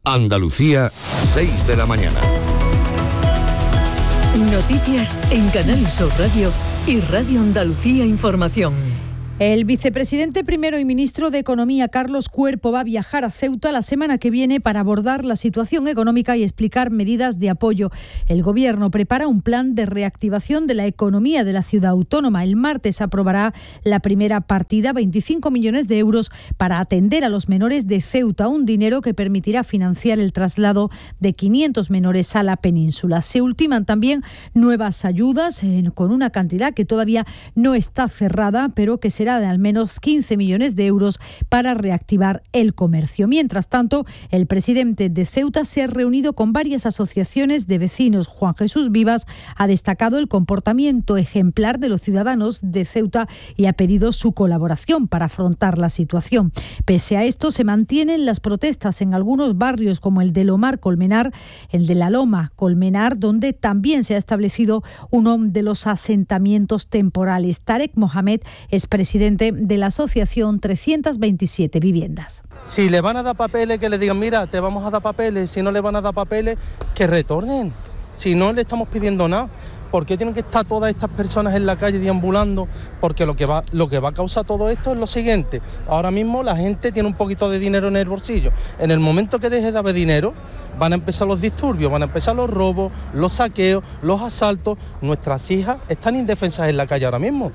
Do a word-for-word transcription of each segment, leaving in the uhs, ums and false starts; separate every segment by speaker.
Speaker 1: Andalucía, seis de la mañana.
Speaker 2: Noticias en Canal Sur Radio y Radio Andalucía Información.
Speaker 3: El vicepresidente primero y ministro de Economía, Carlos Cuerpo, va a viajar a Ceuta la semana que viene para abordar la situación económica y explicar medidas de apoyo. El Gobierno prepara un plan de reactivación de la economía de la ciudad autónoma. El martes aprobará la primera partida, veinticinco millones de euros, para atender a los menores de Ceuta, un dinero que permitirá financiar el traslado de quinientos menores a la península. Se ultiman también nuevas ayudas eh, con una cantidad que todavía no está cerrada, pero que será de al menos quince millones de euros para reactivar el comercio. Mientras tanto, el presidente de Ceuta se ha reunido con varias asociaciones de vecinos. Juan Jesús Vivas ha destacado el comportamiento ejemplar de los ciudadanos de Ceuta y ha pedido su colaboración para afrontar la situación. Pese a esto, se mantienen las protestas en algunos barrios como el de Lomar Colmenar, el de La Loma Colmenar, donde también se ha establecido uno de los asentamientos temporales. Tarek Mohamed es presidente de la asociación trescientas veintisiete Viviendas.
Speaker 4: Si le van a dar papeles, que le digan, mira, te vamos a dar papeles. Si no le van a dar papeles, que retornen. Si no le estamos pidiendo nada, ¿por qué tienen que estar todas estas personas en la calle deambulando? Porque lo que va, lo que va a causar todo esto es lo siguiente. Ahora mismo la gente tiene un poquito de dinero en el bolsillo. En el momento que deje de haber dinero, van a empezar los disturbios, van a empezar los robos, los saqueos, los asaltos. Nuestras hijas están indefensas en la calle ahora mismo.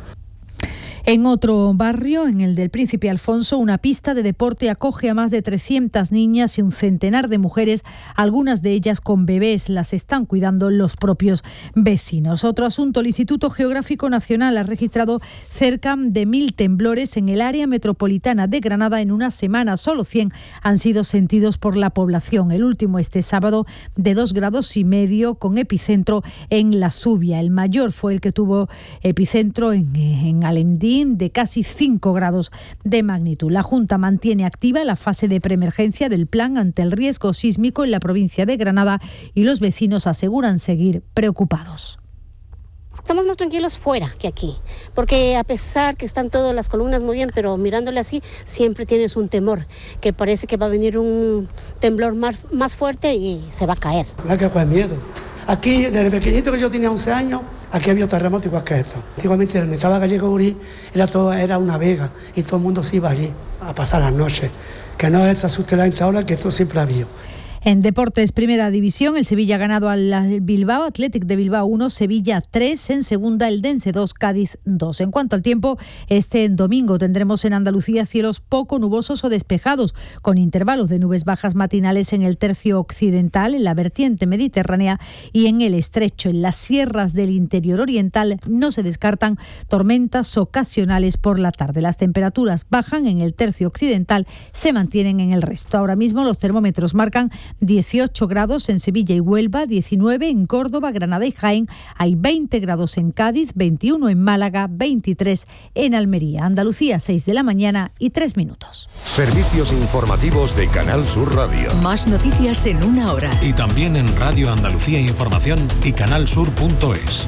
Speaker 3: En otro barrio, en el del Príncipe Alfonso, una pista de deporte acoge a más de trescientas niñas y un centenar de mujeres, algunas de ellas con bebés. Las están cuidando los propios vecinos. Otro asunto, el Instituto Geográfico Nacional ha registrado cerca de mil temblores en el área metropolitana de Granada en una semana. Solo cien han sido sentidos por la población. El último este sábado de dos grados y medio con epicentro en La Zubia. El mayor fue el que tuvo epicentro en, en Alendín, de casi cinco grados de magnitud. La Junta mantiene activa la fase de preemergencia del plan ante el riesgo sísmico en la provincia de Granada y los vecinos aseguran seguir preocupados.
Speaker 5: Estamos más tranquilos fuera que aquí, porque a pesar que están todas las columnas muy bien, pero mirándole así, siempre tienes un temor, que parece que va a venir un temblor más, más fuerte y se va a caer.
Speaker 6: Me ha quedado miedo. Aquí, desde pequeñito, que yo tenía once años, aquí había terremotos igual que esto. Antiguamente, donde estaba Gallego Urí, era, todo, era una vega y todo el mundo se iba allí a pasar las noches. Que no se asuste la gente ahora, que esto siempre ha habido.
Speaker 3: En deportes, primera división, el Sevilla ha ganado al Bilbao, Athletic de Bilbao uno, Sevilla tres, en segunda el Dense dos, Cádiz dos. En cuanto al tiempo, este domingo tendremos en Andalucía cielos poco nubosos o despejados, con intervalos de nubes bajas matinales en el tercio occidental, en la vertiente mediterránea y en el estrecho. En las sierras del interior oriental no se descartan tormentas ocasionales por la tarde. Las temperaturas bajan en el tercio occidental, se mantienen en el resto. Ahora mismo los termómetros marcan dieciocho grados en Sevilla y Huelva, diecinueve en Córdoba, Granada y Jaén, hay veinte grados en Cádiz, veintiuno en Málaga, veintitrés en Almería. Andalucía, seis de la mañana y tres minutos.
Speaker 1: Servicios informativos de Canal Sur Radio.
Speaker 2: Más noticias en una hora.
Speaker 7: Y también en Radio Andalucía Información y canalsur punto es.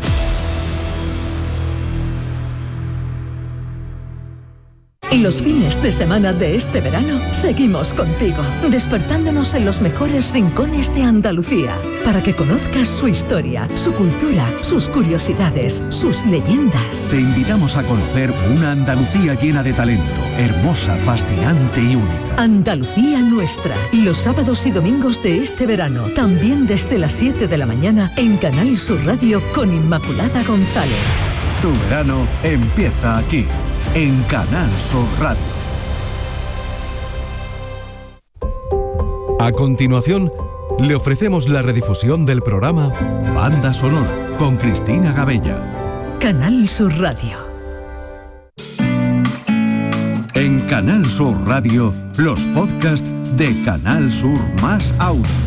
Speaker 2: Los fines de semana de este verano seguimos contigo, despertándonos en los mejores rincones de Andalucía, para que conozcas su historia, su cultura, sus curiosidades, sus leyendas.
Speaker 8: Te invitamos a conocer una Andalucía llena de talento, hermosa, fascinante y única.
Speaker 2: Andalucía nuestra, los sábados y domingos de este verano, también desde las siete de la mañana en Canal Sur Radio con Inmaculada González.
Speaker 8: Tu verano empieza aquí, en Canal Sur Radio.
Speaker 9: A continuación, le ofrecemos la redifusión del programa Banda Sonora con Cristina Gabella.
Speaker 2: Canal Sur Radio.
Speaker 8: En Canal Sur Radio, los podcasts de Canal Sur más Audio.